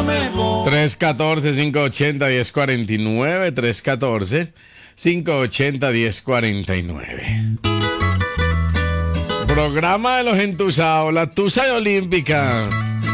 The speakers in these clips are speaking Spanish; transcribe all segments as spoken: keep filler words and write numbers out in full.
tres uno cuatro, cinco ocho cero, uno cero cuatro nueve, tres uno cuatro, cinco ocho cero, uno cero cuatro nueve. Programa de los entusados, la tusa de Olímpica.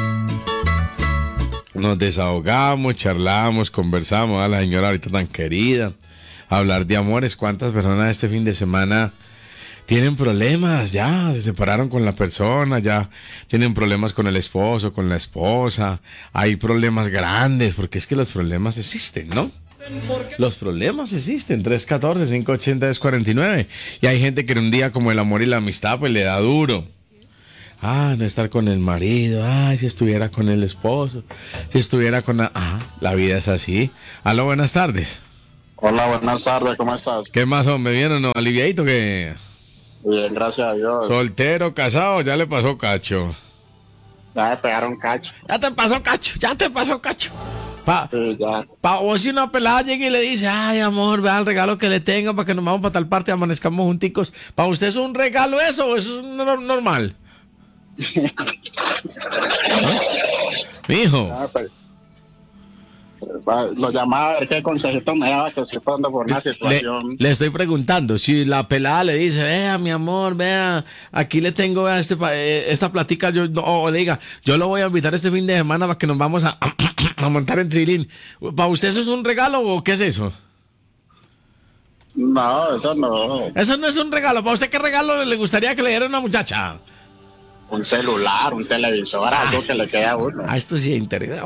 Nos desahogamos, charlamos, conversamos. A la señora ahorita tan querida. Hablar de amores. ¿Cuántas personas este fin de semana tienen problemas? Ya se separaron con la persona, ya tienen problemas con el esposo, con la esposa. Hay problemas grandes, porque es que los problemas existen, ¿no? Los problemas existen. tres uno cuatro, cinco ocho cero, uno cero cuatro nueve. Y hay gente que en un día como el amor y la amistad pues le da duro. Ah, no estar con el marido. Ay, si estuviera con el esposo, si estuviera con la... Ah, la vida es así. Aló, buenas tardes. Hola, buenas tardes, ¿cómo estás? ¿Qué más, hombre? ¿Bien o no? ¿Aliviadito que? Bien, gracias a Dios. ¿Soltero, casado? Ya le pasó cacho. Ya me pegaron cacho. Ya te pasó cacho, ya te pasó cacho. Pa, Sí, ya. pa, o si una pelada llega y le dice, ay, amor, vea el regalo que le tengo para que nos vamos para tal parte y amanezcamos junticos. ¿Para usted es un regalo eso o eso es no- normal? ¿Eh? Mijo. Ya, pues, va, lo llamaba a ver qué consejito me daba, que estoy pasando por una Le, situación. le estoy preguntando, si la pelada le dice, vea, mi amor, vea, aquí le tengo vea, este, pa- eh, esta platica, yo, no, o le diga, yo lo voy a invitar este fin de semana para que nos vamos a, a montar en trilín. ¿Para usted eso es un regalo o qué es eso? No, eso no. Eso no es un regalo. ¿Para usted qué regalo le gustaría que le diera a una muchacha? Un celular, un televisor, algo que le quede a uno. Ah, esto sí interesa.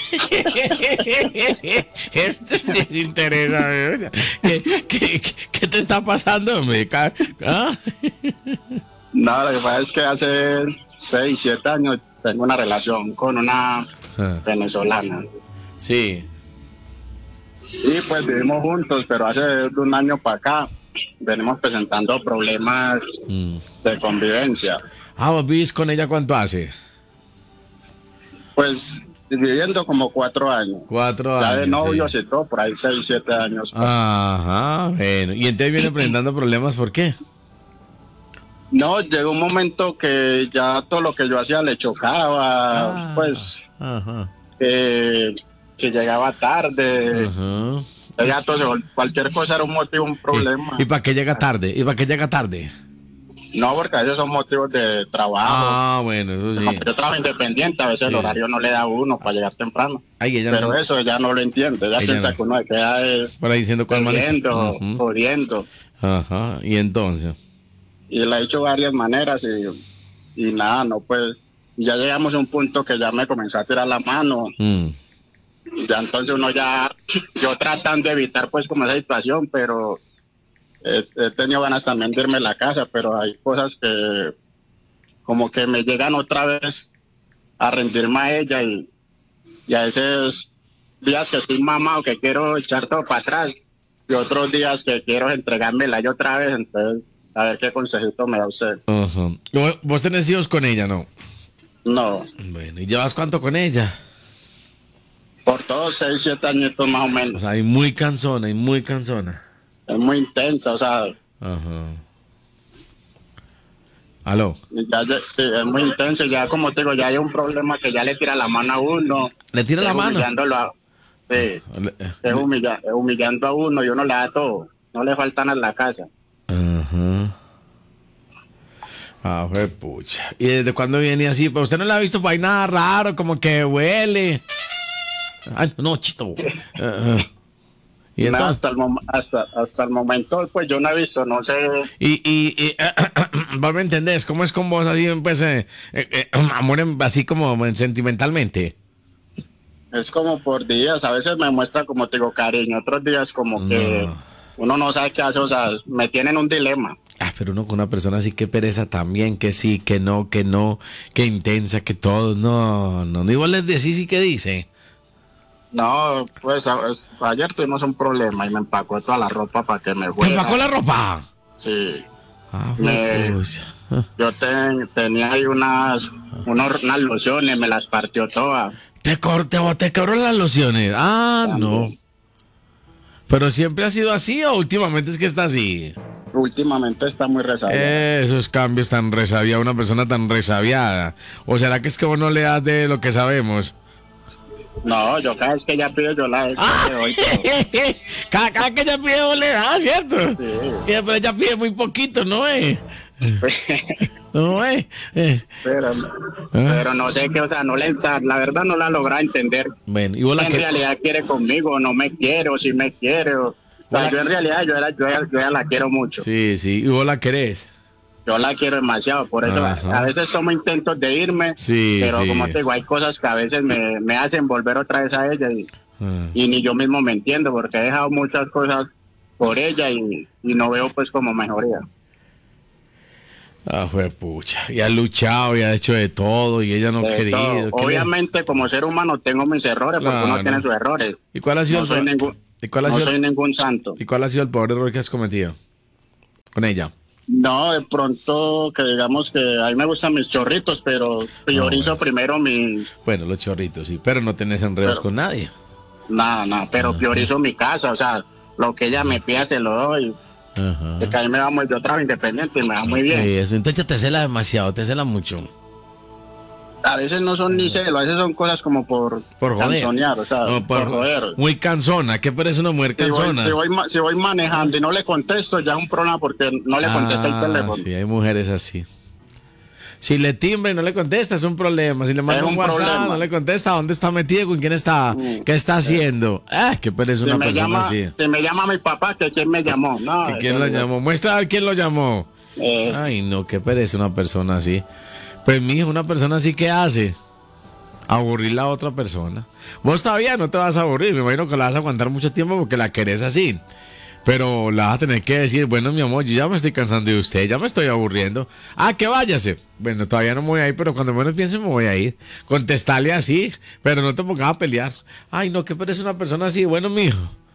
Esto sí interesa. ¿Qué, qué, qué, qué te está pasando? ¿Me ca- ¿Ah? No, lo que pasa es que hace seis, siete años tengo una relación con una Ah, venezolana. sí. Y pues vivimos juntos, pero hace de un año para acá venimos presentando problemas Mm. de convivencia. Ah, ¿vos vivís con ella cuánto hace? Pues viviendo como cuatro años. Cuatro Ya años. de novios Sí. y todo, por ahí seis, siete años. Ajá, bueno. Y entonces viene presentando problemas, ¿por qué? No, llegó un momento que ya todo lo que yo hacía le chocaba, Ah, pues Ajá. eh, si llegaba tarde, Ajá. ya todo, se vol- cualquier cosa era un motivo, un problema. ¿Y, y para qué llega tarde? ¿Y para qué llega tarde? No, porque a veces son motivos de trabajo. Ah, bueno, eso sí. Como Yo trabajo independiente, a veces Sí. el horario no le da a uno para llegar temprano. Ay, ella Pero no- eso ella no lo entiende, ella Ella piensa no. que uno se queda es por ahí diciendo cuál amanece. jodiendo, Ujú. jodiendo. Ajá, y entonces. Y le he hecho varias maneras y, y nada, no pues, ya llegamos a un punto que ya me comenzó a tirar la mano, Mm. y ya entonces uno ya, yo tratando de evitar pues como esa situación, pero he, he tenido ganas también de irme a la casa, pero hay cosas que como que me llegan otra vez a rendirme a ella y, y a veces días que estoy mamado, que quiero echar todo para atrás y otros días que quiero entregármela yo otra vez, entonces a ver qué consejito me da usted. Ajá. ¿Vos- ¿Vos tenés hijos con ella, no? No, Bueno, ¿y llevas cuánto con ella? por todos seis, siete añitos más o O menos. sea, y muy cansona, y muy cansona. Es muy intensa, o sea, Ajá. Aló. ya, ya- sí, es muy intensa, ya como te digo, ya hay un problema que ya le tira la mano a uno. ¿Le tira la es mano? Humillándolo a, sí, Le- es, humilla- es humillando a uno y uno le da todo, no le falta nada en la casa. Ajá. Ah, fue pucha. ¿Y desde cuándo viene así? ¿Pero usted no le ha visto por ahí nada raro, como que huele? Ay, no, chito. Ajá. ¿Y Nada, entonces? hasta, el mom- hasta, hasta el momento, pues yo no he visto, no sé, Y, y, y vos me entendés, ¿cómo es con vos así, pues, eh, eh, eh, amor, en- así como en- sentimentalmente? es como por días, a veces me muestra como te digo cariño, otros días como que No. uno no sabe qué hace, o sea, me tienen un dilema. Ah, pero uno con una persona así que pereza también, que sí, que no, que no, que intensa, que todo, no, no, no, igual les decís y qué dice. No, pues a- es- ayer tuvimos un problema y me empacó toda la ropa para que me ¿Te fuera. empacó la ropa? Sí, Ah, Me- pucha. yo ten- tenía ahí unas, unos- unas lociones, me las partió todas. Te cortó, te quebró las lociones. Ah, no. También. Pero siempre ha sido así o últimamente es que está así. Últimamente está muy resabiada. Esos cambios tan resabiados, una persona tan resabiada. ¿O será que es que vos no le das de lo que sabemos? No, yo cada vez que ella pide, yo la Ah, le doy todo. cada, cada que ella pide, vos le das, ¿cierto? Sí. Yeah, pero ella pide muy poquito, ¿no es? No es. Eh. pero, pero no sé qué, o sea, no le, la verdad no la logra entender. Bueno, y vos la En que... realidad quiere conmigo, no me quiere, o si me quiere. O, o sea, yo en realidad, yo, era, yo, ya- yo ya la quiero mucho. Sí, sí, y vos la querés. Yo la quiero demasiado, por eso Ajá. a veces tomo intentos de irme, Sí, pero sí. como te digo, hay cosas que a veces me, me hacen volver otra vez a ella y, Ah. y ni yo mismo me entiendo porque he dejado muchas cosas por ella y, y no veo pues como mejoría. Ah, fue pucha. Y ha luchado y ha hecho de todo y ella no ha De querido. todo. ¿Qué le- Obviamente como ser humano tengo mis errores porque No, uno no. tiene sus errores. ¿Y cuál ha sido No el soy peor- ningún, ¿Y cuál ha no sido el- soy ningún santo. ¿Y cuál ha sido el peor error que has cometido con ella? No, de pronto que digamos que a mí me gustan mis chorritos, pero priorizo bueno. primero mi... Bueno, los chorritos, sí, pero no tenés enredos Pero- con nadie. Nada, nada, pero priorizo mi casa, o sea, lo que ella me pida se lo doy. Ajá. De que a mí me va muy, yo trabajo independiente y me va muy bien. Eso, entonces te cela demasiado, te cela mucho. A veces no son ni celos, a veces son cosas como por, Por joder. canzonear, o sea, No, por, por- joder. Muy cansona, ¿qué parece una mujer Si voy, cansona? si, voy, ma- si voy manejando y no le contesto, ya es un problema porque no le contesté el Ah, teléfono. sí, hay mujeres así. Si le timbra y no le contesta, es un problema. Si le manda Es un un WhatsApp, problema. no le contesta, ¿dónde está metido? ¿Con quién está? Mm. ¿Qué está haciendo? Ah, qué pereza Si una me, persona llama, así. si me llama mi papá, que quién me llamó. No, ¿Que ¿Quién eso- lo llamó? Muestra a ver quién lo llamó. eh, Ay, no, qué pereza una persona así. Pues, mijo, una persona así, ¿qué hace? Aburrir a otra persona. Vos todavía no te vas a aburrir. Me imagino que la vas a aguantar mucho tiempo porque la querés así. Pero la vas a tener que decir, bueno, mi amor, yo ya me estoy cansando de usted, ya me estoy aburriendo. Ah, que váyase. Bueno, todavía no me voy a ir, pero cuando menos piense me voy a ir. Contestarle así, pero no te pongas a pelear. Ay, no, qué pereza una persona así. Bueno, mijo.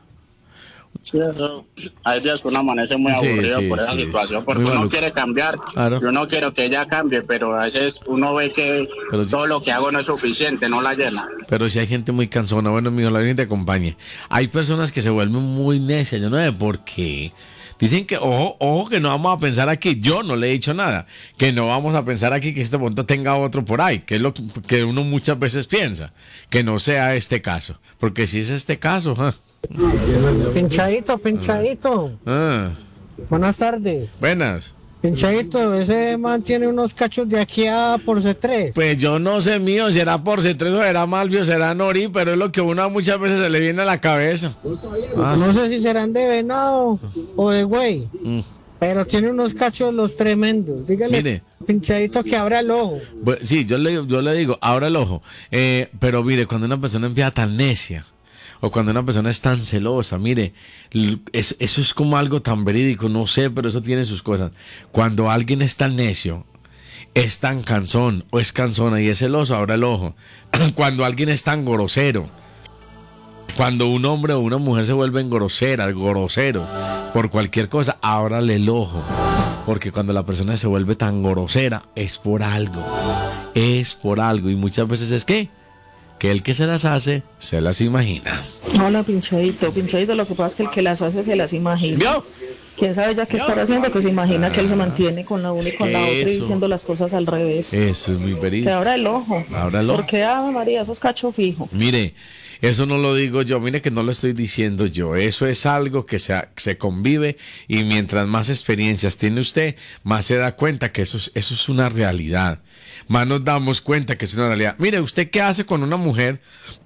sí, eso. Hay días que uno amanece muy Sí, aburrido sí, por esa sí, situación, sí. porque Muy uno maluco. quiere cambiar. Claro. Yo no quiero que ella cambie, pero a veces uno ve que Pero sí. todo lo que hago no es suficiente, no la llena. Pero si hay gente muy cansona, bueno, mijo, la Virgen te acompañe. Hay personas que se vuelven muy necias, yo no sé por qué. Dicen que, ojo, ojo, que no vamos a pensar aquí. Yo no le he dicho nada. Que no vamos a pensar aquí que este punto tenga otro por ahí, que es lo que, que uno muchas veces piensa. Que no sea este caso. Porque si es este caso, ah, Pinchadito, pinchadito. ah, Buenas tardes. buenas. Pinchadito, ese man tiene unos cachos de aquí a por C tres. Pues yo no sé mío, será por C tres o será Malvio, será Nori, pero es lo que a uno muchas veces se le viene a la cabeza. Ah, No sí. sé si serán de venado o de güey, Mm. pero tiene unos cachos los tremendos. Dígale, Mire. pinchadito, que abra el ojo. Bueno, sí, yo le, yo le digo, abra el ojo. Eh, pero mire, cuando una persona empieza tan necia, o cuando una persona es tan celosa, mire, l- es- eso es como algo tan verídico, no sé, pero eso tiene sus cosas. Cuando alguien es tan necio, es tan cansón, o es cansona y es celoso, abra el ojo. Cuando alguien es tan grosero, cuando un hombre o una mujer se vuelven groseras, grosero, por cualquier cosa, ábrale el ojo. Porque cuando la persona se vuelve tan grosera, es por algo. Es por algo. Y muchas veces es que, que el que se las hace, se las imagina. Hola, pinchadito. Pinchadito, lo que pasa es que el que las hace se las imagina. ¿Vio? ¿Quién sabe ya qué estará haciendo? Que se imagina que él se mantiene con la una y con la otra y Eso. diciendo las cosas al revés. Eso es muy Que verídico. abra el ojo. Abra el ojo. Porque, Ave María, eso es cacho fijo. Mire, eso no lo digo yo, mire que no lo estoy diciendo yo, eso es algo que se, se convive y mientras más experiencias tiene usted, más se da cuenta que eso es, eso es una realidad, más nos damos cuenta que es una realidad. Mire, ¿usted qué hace con una mujer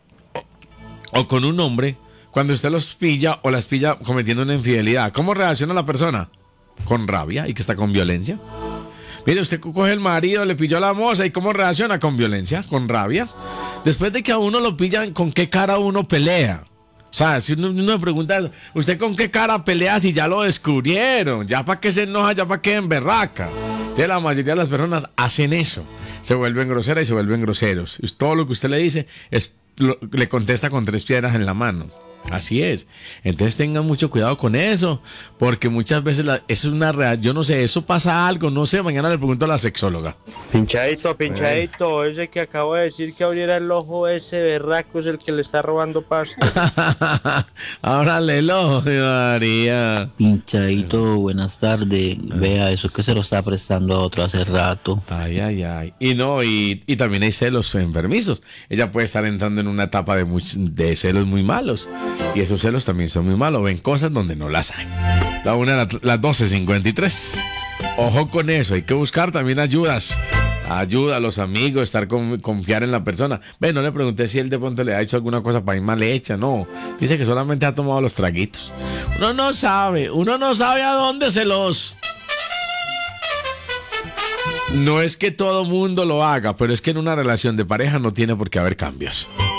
o con un hombre cuando usted los pilla o las pilla cometiendo una infidelidad? ¿Cómo reacciona la persona? ¿Con rabia y que está con violencia? Mire, usted coge el marido, le pilló a la moza y ¿cómo reacciona? Con violencia, con rabia. Después de que a uno lo pillan, ¿con qué cara uno pelea? O sea, si uno, uno me pregunta, ¿usted con qué cara pelea si ya lo descubrieron? ¿Ya para qué se enoja? ¿Ya para qué emberraca? De la mayoría de las personas hacen eso. Se vuelven groseras y se vuelven groseros. Todo lo que usted le dice es, lo- le contesta con tres piedras en la mano. Así es. Entonces tengan mucho cuidado con eso, porque muchas veces la, eso es una real, yo no sé, eso pasa algo, no sé, mañana le pregunto a la sexóloga. Pinchadito, pinchadito, ese que acabo de decir que abriera el ojo, ese berraco es el que le está robando pasta. Ábrale el ojo, María. Pinchadito, buenas tardes. Vea, eso es que se lo está prestando a otro hace rato. Ay, ay, ay. Y no, y, y también hay celos enfermizos. Ella puede estar entrando en una etapa de, much, de celos muy malos. Y esos celos también son muy malos. Ven cosas donde no las hay. La una, la, las doce cincuenta y tres. Ojo con eso. Hay que buscar también ayudas. Ayuda a los amigos, estar con, confiar en la persona. Ve, no le pregunté si él de pronto le ha hecho alguna cosa para ir mal hecha. No. Dice que solamente ha tomado los traguitos. Uno no sabe. Uno no sabe a dónde se los... No es que todo mundo lo haga, pero es que en una relación de pareja no tiene por qué haber cambios.